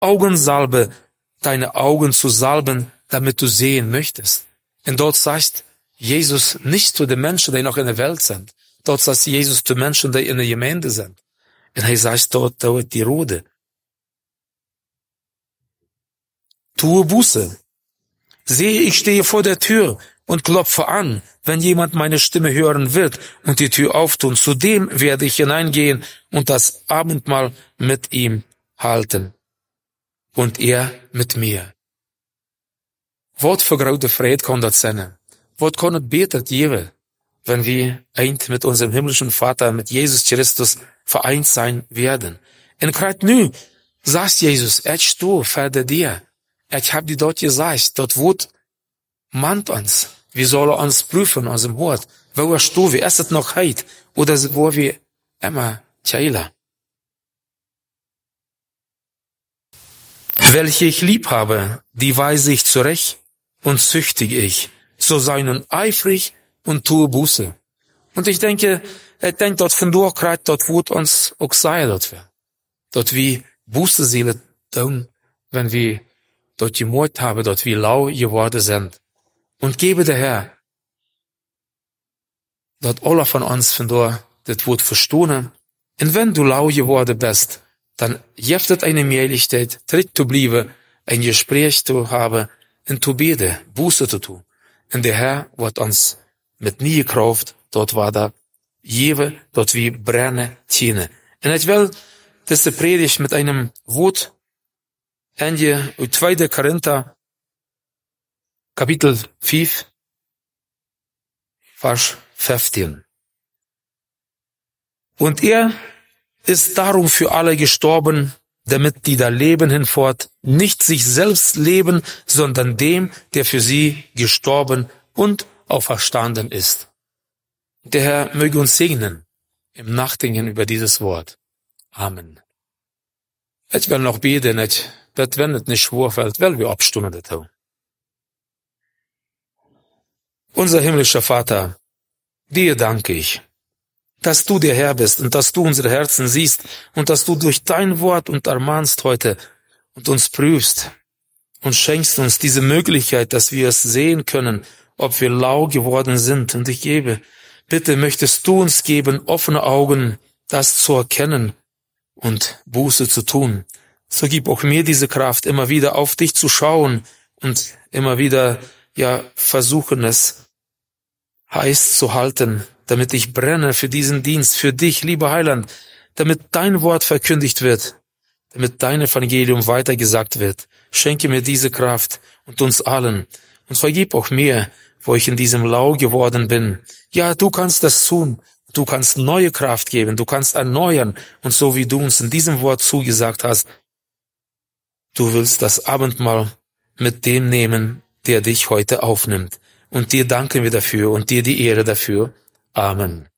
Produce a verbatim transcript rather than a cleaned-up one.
Augensalbe, deine Augen zu salben, damit du sehen möchtest. Und dort sagt Jesus nicht zu den Menschen, die noch in der Welt sind. Dort sagt Jesus zu Menschen, die in der Gemeinde sind. Und er sagt dort, dort die Rode. Tue Buße. Sehe, ich stehe vor der Tür und klopfe an. Wenn jemand meine Stimme hören wird und die Tür auftun, zu dem werde ich hineingehen und das Abendmahl mit ihm halten. Und er mit mir. Wat voor grote vrede kan dat zijn? Wat kan het beter geven, wenn wir eint mit unserem himmlischen Vater, mit Jesus Christus vereint sein werden? En gerade nu sagt Jesus, ich stehe vor dir. Ich hab dir dort gesagt, dort Wort mahnt uns. Wir sollen uns prüfen aus dem Wort. Wo stehen wir? Ist es noch heit? Oder wo wir immer teilen? Welche ich lieb habe, die weise ich zurecht und züchtige ich. So sei nun eifrig und tue Buße. Und ich denke, ich denke, dort von dort kriegt dort Wort uns auch sei dort wir. Dort wie Buße Seele tun, wenn wir dort gemord haben, dort wie lau geworden sind. Und gebe der Herr, dort alle von uns von dort das Wort verstehen. Und wenn du lau geworden bist, dann gibt es eine Möglichkeit, tritt zu bleiben, ein Gespräch zu haben, und zu beten, Buße zu tun. Und der Herr wird uns mit nie Kraft, dort war da, jewe, dort wie brenne Tiene. Und ich will diese Predigt mit einem Wort enden, aus zweiter Korinther, Kapitel fünf, Vers fünfzehn. Und er ist darum für alle gestorben, damit die da leben hinfort nicht sich selbst leben, sondern dem, der für sie gestorben und auferstanden ist. Der Herr möge uns segnen im Nachdenken über dieses Wort. Amen. Ich will noch beten, nicht, das wenn es nicht schwerfällt, weil wir abstimmen das tun. Unser himmlischer Vater, dir danke ich, dass du der Herr bist und dass du unsere Herzen siehst und dass du durch dein Wort und ermahnst heute und uns prüfst und schenkst uns diese Möglichkeit, dass wir es sehen können, ob wir lau geworden sind. Und ich gebe, bitte möchtest du uns geben, offene Augen, das zu erkennen und Buße zu tun. So gib auch mir diese Kraft, immer wieder auf dich zu schauen und immer wieder, ja, versuchen es heiß zu halten, damit ich brenne für diesen Dienst, für dich, lieber Heiland, damit dein Wort verkündigt wird, damit dein Evangelium weitergesagt wird. Schenke mir diese Kraft und uns allen und vergib auch mir, wo ich in diesem Lau geworden bin. Ja, du kannst das tun. Du kannst neue Kraft geben, du kannst erneuern und so wie du uns in diesem Wort zugesagt hast, du willst das Abendmahl mit dem nehmen, der dich heute aufnimmt. Und dir danken wir dafür und dir die Ehre dafür. Amen.